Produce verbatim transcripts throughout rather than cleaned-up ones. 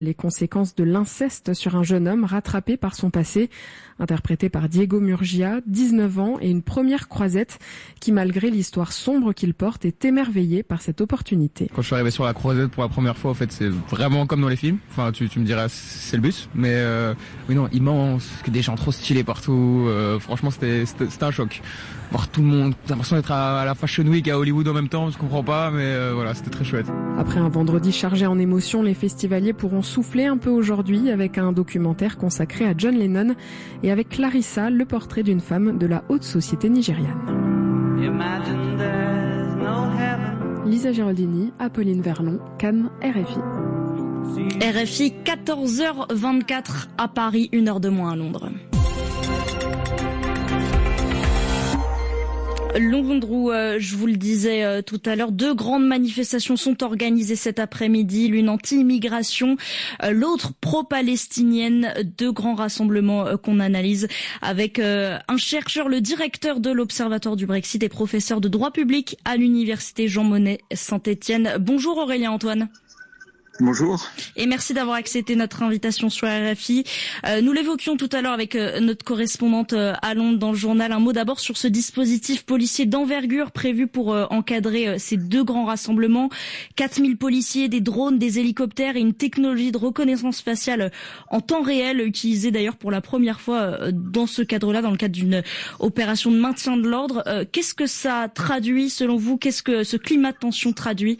Les conséquences de l'inceste sur un jeune homme rattrapé par son passé, interprété par Diego Murgia, dix-neuf ans, et une première croisette qui, malgré l'histoire sombre qu'il porte, est émerveillé par cette opportunité. Quand je suis arrivé sur la croisette pour la première fois, en fait, c'est vraiment comme dans les films. Enfin, tu, tu me diras, c'est le bus, mais euh, oui non, immense, des gens trop stylés partout. Euh, franchement, c'était, c'était, c'était un choc. Voir tout le monde, j'ai l'impression d'être à, à la Fashion Week à Hollywood en même temps, je comprends pas, mais euh, voilà, c'était très chouette. Après un vendredi chargé en émotions, les festivaliers pourront souffler un peu aujourd'hui avec un documentaire consacré à John Lennon et avec Clarissa, le portrait d'une femme de la haute société nigériane. Lisa Giraldini, Apolline Verlon, Cannes, R F I. R F I, quatorze heures vingt-quatre à Paris, une heure de moins à Londres. Londres où, euh, je vous le disais euh, tout à l'heure, deux grandes manifestations sont organisées cet après-midi, l'une anti-immigration, euh, l'autre pro-palestinienne, deux grands rassemblements euh, qu'on analyse avec euh, un chercheur, le directeur de l'Observatoire du Brexit et professeur de droit public à l'université Jean Monnet Saint-Étienne. Bonjour Aurélien Antoine. Bonjour. Et merci d'avoir accepté notre invitation sur R F I. Euh, nous l'évoquions tout à l'heure avec euh, notre correspondante euh, à Londres dans le journal. Un mot d'abord sur ce dispositif policier d'envergure prévu pour euh, encadrer euh, ces deux grands rassemblements. quatre mille policiers, des drones, des hélicoptères et une technologie de reconnaissance faciale euh, en temps réel, utilisée d'ailleurs pour la première fois euh, dans ce cadre-là, dans le cadre d'une opération de maintien de l'ordre. Euh, qu'est-ce que ça traduit selon vous? Qu'est-ce que ce climat de tension traduit?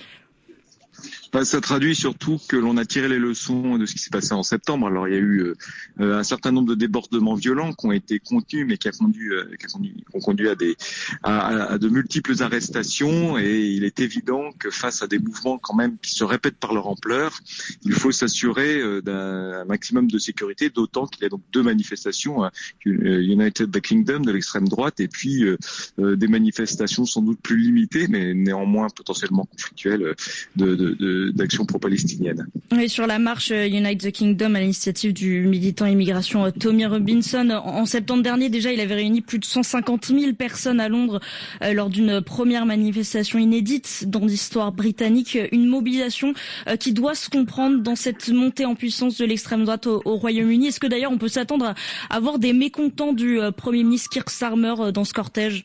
Ben, ça traduit surtout que l'on a tiré les leçons de ce qui s'est passé en septembre. Alors il y a eu euh, un certain nombre de débordements violents qui ont été contenus, mais qui a conduit, euh, qui a conduit, qui ont conduit à des à, à de multiples arrestations. Et il est évident que face à des mouvements quand même qui se répètent par leur ampleur, il faut s'assurer euh, d'un maximum de sécurité. D'autant qu'il y a donc deux manifestations, hein, United the Kingdom de l'extrême droite, et puis euh, euh, des manifestations sans doute plus limitées, mais néanmoins potentiellement conflictuelles de, de, de d'action pro-palestinienne. Oui, sur la marche Unite the Kingdom à l'initiative du militant immigration Tommy Robinson, en septembre dernier déjà, il avait réuni plus de cent cinquante mille personnes à Londres euh, lors d'une première manifestation inédite dans l'histoire britannique, une mobilisation euh, qui doit se comprendre dans cette montée en puissance de l'extrême droite au, au Royaume-Uni. Est-ce que d'ailleurs on peut s'attendre à avoir des mécontents du euh, Premier ministre Keir Starmer euh, dans ce cortège?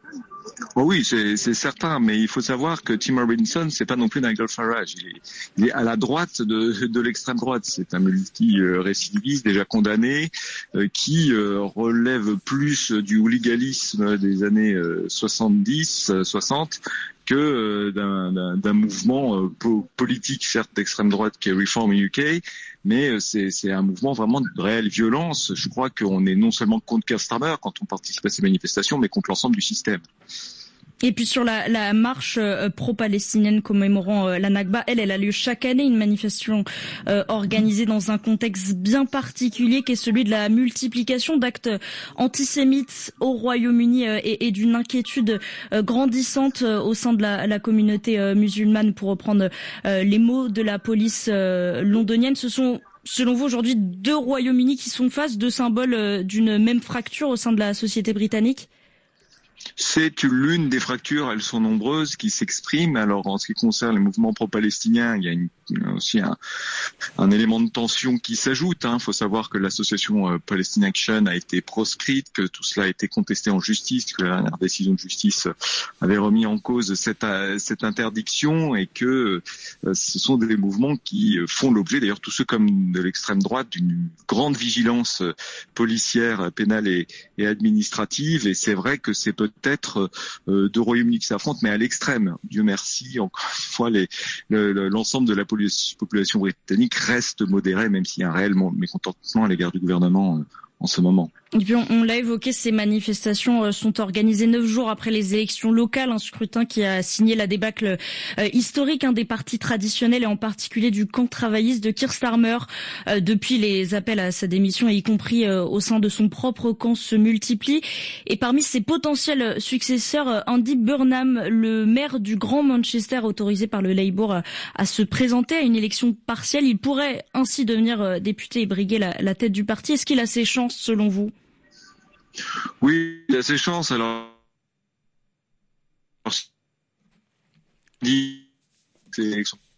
Oh oui, c'est, c'est certain, mais il faut savoir que Tim Robinson, c'est pas non plus Nigel Farage. Il est, il est à la droite de, de l'extrême droite. C'est un multi-récidiviste déjà condamné, euh, qui euh, relève plus du hooliganisme des années euh, soixante-dix, soixante que euh, d'un, d'un, d'un mouvement euh, po- politique, certes d'extrême droite, qui est Reform U K, mais euh, c'est, c'est un mouvement vraiment de réelle violence. Je crois qu'on est non seulement contre Keir Starmer quand on participe à ces manifestations, mais contre l'ensemble du système. Et puis sur la, la marche euh, pro-palestinienne commémorant euh, la Nakba, elle, elle a lieu chaque année, une manifestation euh, organisée dans un contexte bien particulier qui est celui de la multiplication d'actes antisémites au Royaume-Uni euh, et, et d'une inquiétude euh, grandissante euh, au sein de la, la communauté euh, musulmane, pour reprendre euh, les mots de la police euh, londonienne. Ce sont, selon vous, aujourd'hui deux Royaumes-Unis qui sont face, deux symboles euh, d'une même fracture au sein de la société britannique? C'est l'une des fractures, elles sont nombreuses, qui s'expriment. Alors, en ce qui concerne les mouvements pro-palestiniens, il y a une, aussi un, un élément de tension qui s'ajoute. Il hein. faut savoir que l'association euh, Palestine Action a été proscrite, que tout cela a été contesté en justice, que la dernière décision de justice avait remis en cause cette, euh, cette interdiction, et que euh, ce sont des mouvements qui font l'objet, d'ailleurs tous ceux comme de l'extrême droite, d'une grande vigilance policière, pénale et, et administrative. Et c'est vrai que c'est peut-être euh, deux Royaumes-Unis qui s'affrontent, mais à l'extrême. Dieu merci, encore une fois, les, le, l'ensemble de la population britannique reste modérée, même s'il y a un réel mécontentement à l'égard du gouvernement euh, en ce moment. Et puis on, on l'a évoqué, ces manifestations euh, sont organisées neuf jours après les élections locales, un scrutin qui a signé la débâcle euh, historique hein, des partis traditionnels et en particulier du camp travailliste de Keir Starmer. Euh, depuis, les appels à sa démission, y compris euh, au sein de son propre camp, se multiplient. Et parmi ses potentiels successeurs, euh, Andy Burnham, le maire du Grand Manchester, autorisé par le Labour euh, à se présenter à une élection partielle, il pourrait ainsi devenir euh, député et briguer la, la tête du parti. Est-ce qu'il a ses chances selon vous? Oui, il a ses chances. Alors, c'est